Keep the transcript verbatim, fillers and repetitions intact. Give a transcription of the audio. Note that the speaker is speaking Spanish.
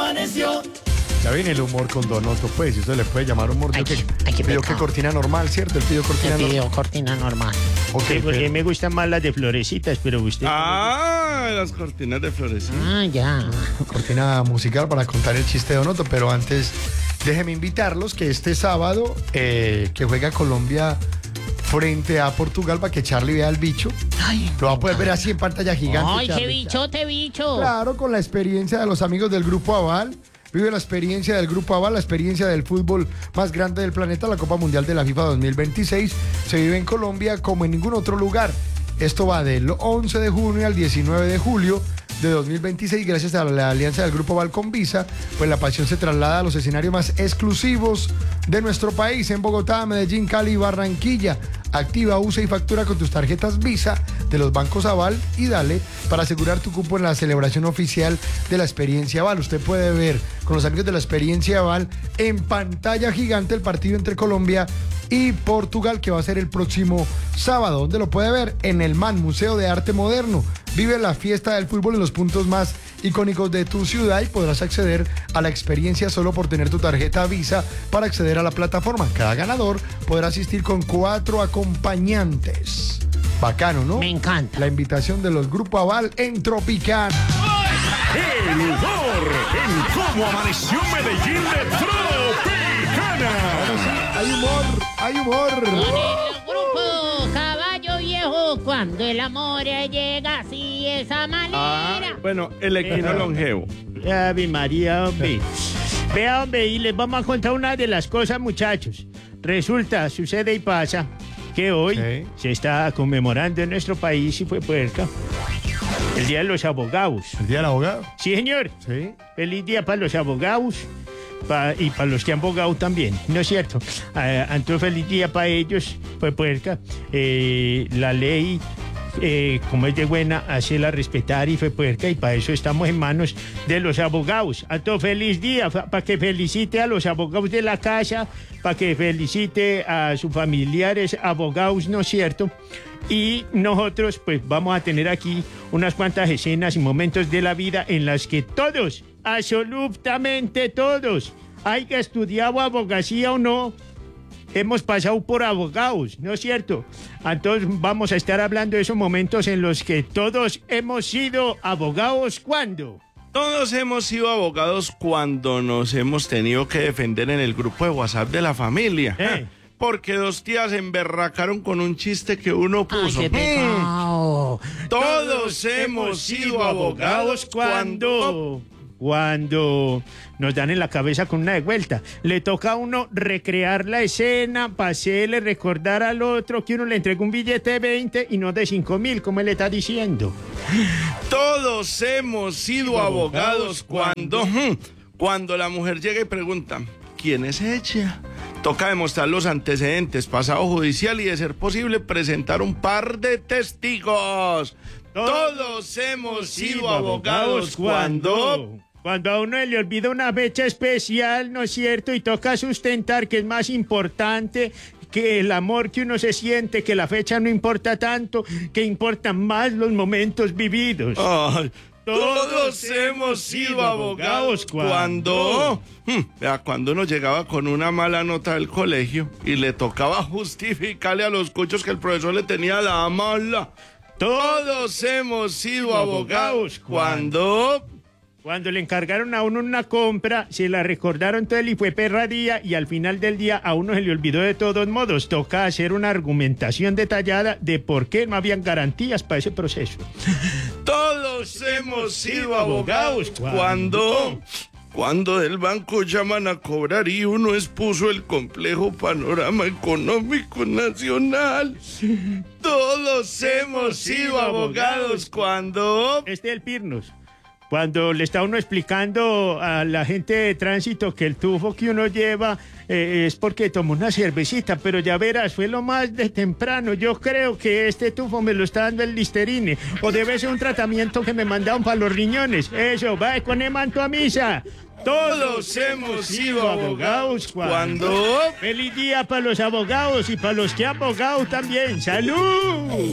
amaneció. Ya viene el humor con Donoto, pues, eso le puede llamar humor. Ay, Yo que, ay, qué pidió que pecado. cortina normal, ¿cierto? Él pidió cortina Te normal. pidió cortina normal. Ok, Sí, porque pero- me gustan más las de florecitas, pero usted... Ah, las cortinas de flores. Ah, ya. cortina musical para contar el chiste de Donoto, pero antes déjenme invitarlos que este sábado eh, que juega Colombia frente a Portugal para que Charlie vea al bicho. Ay, Lo va a poder ver así en pantalla gigante. ay, qué Charlie. bichote, bicho. Claro, con la experiencia de los amigos del Grupo Aval. Vive la experiencia del Grupo Aval, la experiencia del fútbol más grande del planeta, la Copa Mundial de la FIFA dos mil veintiséis. Se vive en Colombia como en ningún otro lugar. Esto va del once de junio al diecinueve de julio de dos mil veintiséis, gracias a la alianza del Grupo Aval con Visa, pues la pasión se traslada a los escenarios más exclusivos de nuestro país, en Bogotá, Medellín, Cali y Barranquilla. Activa, usa y factura con tus tarjetas Visa de los bancos Aval y dale para asegurar tu cupo en la celebración oficial de la experiencia Aval. Usted puede ver con los amigos de la experiencia Aval en pantalla gigante el partido entre Colombia y Portugal, que va a ser el próximo sábado. ¿Dónde lo puede ver? En el MAN, Museo de Arte Moderno. Vive la fiesta del fútbol en los puntos más icónicos de tu ciudad y podrás acceder a la experiencia solo por tener tu tarjeta Visa para acceder a la plataforma. Cada ganador podrá asistir con cuatro acompañantes. Bacano, ¿no? Me encanta. La invitación de los Grupo Aval en Tropicana. El humor en Cómo Amaneció Medellín de Tropicana. Hay humor, hay humor. Con el grupo Caballo Viejo, cuando el amor llega así, esa Ah, manera. bueno, el equino longevo. Ave María, hombre. Vea, hombre, y les vamos a contar una de las cosas, muchachos. Resulta, sucede y pasa que hoy Sí. se está conmemorando en nuestro país, y fue puerca, el Día de los Abogados. El día del abogado. Sí, señor. Sí. Feliz día para los abogados pa- y para los que han abogado también, ¿no es cierto? Ah, entonces, feliz día para ellos, fue puerca. Eh, la ley, eh, como es de buena, hacerla respetar y fue puerca, y para eso estamos en manos de los abogados. Entonces, feliz día, para que felicite a los abogados de la casa, para que felicite a sus familiares abogados, ¿no es cierto? Y nosotros pues vamos a tener aquí unas cuantas escenas y momentos de la vida en las que todos, absolutamente todos, haya estudiado abogacía o no, hemos pasado por abogados, ¿no es cierto? Entonces vamos a estar hablando de esos momentos en los que todos hemos sido abogados. ¿Cuándo? Todos hemos sido abogados cuando nos hemos tenido que defender en el grupo de WhatsApp de la familia. Eh. Porque dos tías se emberracaron con un chiste que uno Ay, puso. qué Mm, pecado. Todos hemos sido abogados cuando... Cuando nos dan en la cabeza con una de vuelta. Le toca a uno recrear la escena, pasearle, recordar al otro que uno le entrega un billete de veinte y no de cinco mil, como él le está diciendo. Todos hemos sido abogados cuando... mm, Cuando la mujer llega y pregunta, ¿quién es ella? Toca demostrar los antecedentes, pasado judicial y, de ser posible, presentar un par de testigos. Todos hemos sido abogados cuando... Cuando a uno le olvida una fecha especial, ¿no es cierto? Y toca sustentar que es más importante que el amor que uno se siente, que la fecha no importa tanto, que importan más los momentos vividos. Ay, todos hemos sido abogados cuando... Hmm, vea, cuando uno llegaba con una mala nota del colegio y le tocaba justificarle a los cuchos que el profesor le tenía la mala. Todos hemos sido abogados cuando... Cuando le encargaron a uno una compra, se la recordaron todo el y fue perradía y al final del día a uno se le olvidó de todos modos. Toca hacer una argumentación detallada de por qué no habían garantías para ese proceso. Todos hemos sido abogados cuando... Cuando del banco llaman a cobrar y uno expuso el complejo panorama económico nacional. Todos hemos sido abogados cuando... Este es el Pirnos. Cuando le está uno explicando a la gente de tránsito que el tufo que uno lleva eh, es porque tomó una cervecita, pero ya verás, fue lo más de temprano. Yo creo que este tufo me lo está dando el Listerine, o debe ser un tratamiento que me mandaron para los riñones. Eso, va con el manto a misa. Todos hemos sido abogados cuando... Feliz día para los abogados y para los que han abogado también. ¡Salud!